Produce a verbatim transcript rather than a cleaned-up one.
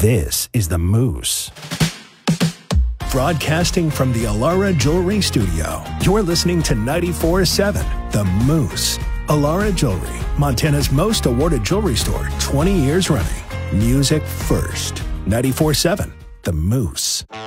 This is The Moose. Broadcasting from the Alara Jewelry Studio, you're listening to ninety-four point seven The Moose. Alara Jewelry, Montana's most awarded jewelry store, twenty years running. Music first. ninety-four point seven The Moose.